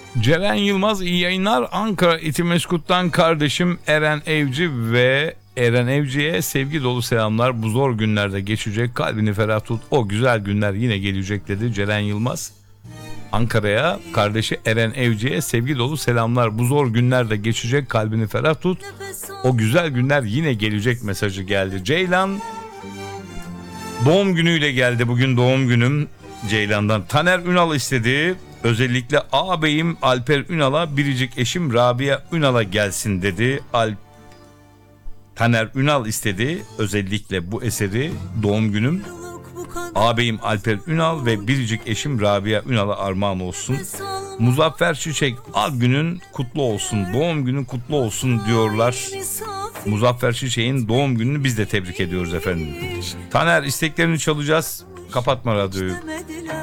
Ceren Yılmaz iyi yayınlar. Ankara İtimeskut'tan kardeşim Eren Evci ve Eren Evci'ye sevgi dolu selamlar. Bu zor günlerde geçecek, kalbini ferah tut. O güzel günler yine gelecek dedi Ceren Yılmaz. Ankara'ya kardeşi Eren Evci'ye sevgi dolu selamlar. Bu zor günlerde geçecek, kalbini ferah tut. O güzel günler yine gelecek mesajı geldi. Ceylan doğum günüyle geldi. Bugün doğum günüm Ceylan'dan. Taner Ünal istedi. Özellikle ağabeyim Alper Ünal'a, biricik eşim Rabia Ünal'a gelsin dedi. Taner Ünal istedi. Özellikle bu eseri doğum günüm ağabeyim Alper Ünal ve biricik eşim Rabia Ünal'a armağan olsun. Muzaffer Çiçek al günün kutlu olsun, doğum günün kutlu olsun diyorlar. Muzaffer Çiçek'in doğum gününü biz de tebrik ediyoruz efendim. Taner, isteklerini çalacağız. Kapatma radyoyu.